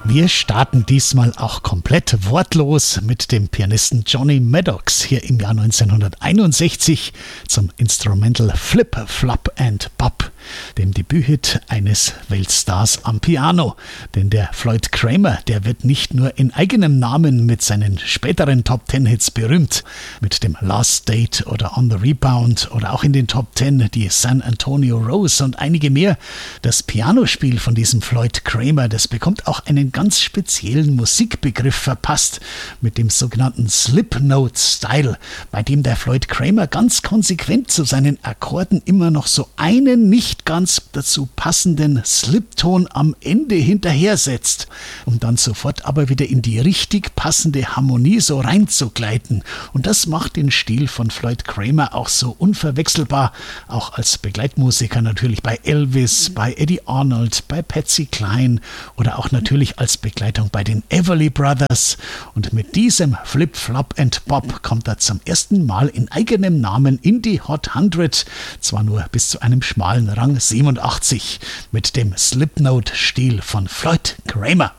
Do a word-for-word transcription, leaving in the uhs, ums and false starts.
Wir starten diesmal auch komplett wortlos mit dem Pianisten Johnny Maddox hier im Jahr neunzehnhunderteinundsechzig zum Instrumental Flip, Flop and Bop, dem Debüthit eines Weltstars am Piano. Denn der Floyd Cramer, der wird nicht nur in eigenem Namen mit seinen späteren Top-Ten-Hits berühmt, mit dem Last Date oder On the Rebound oder auch in den Top Ten die San Antonio Rose und einige mehr. Das Pianospiel von diesem Floyd Cramer, das bekommt auch einen ganz speziellen Musikbegriff verpasst mit dem sogenannten Slipnote-Style, bei dem der Floyd Cramer ganz konsequent zu seinen Akkorden immer noch so einen nicht ganz dazu passenden Slipton am Ende hinterhersetzt, um dann sofort aber wieder in die richtig passende Harmonie so reinzugleiten. Und das macht den Stil von Floyd Cramer auch so unverwechselbar, auch als Begleitmusiker natürlich bei Elvis, bei Eddie Arnold, bei Patsy Cline oder auch natürlich als Begleitung bei den Everly Brothers. Und mit diesem Flip, Flop and Bop kommt er zum ersten Mal in eigenem Namen in die Hot hundred, zwar nur bis zu einem schmalen Rang siebenundachtzig, mit dem Slipnote-Stil von Floyd Cramer.